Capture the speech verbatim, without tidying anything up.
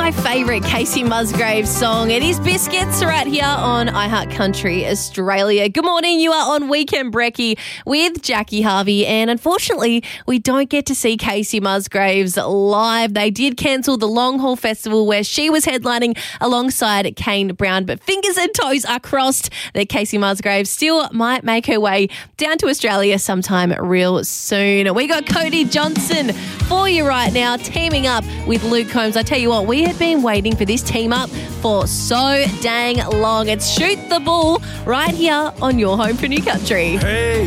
my favourite Casey Musgraves song. It is Biscuits right here on iHeart Country Australia. Good morning. You are on Weekend Brekkie with Jackie Harvey. And unfortunately, we don't get to see Casey Musgraves live. They did cancel the Long Haul Festival where she was headlining alongside Kane Brown. But fingers and toes are crossed that Casey Musgraves still might make her way down to Australia sometime real soon. We got Cody Johnson for you right now, teaming up with Luke Combs. I tell you what, we had been waiting for this team up for so dang long. It's Shoot the Bull right here on your home for New Country. Hey.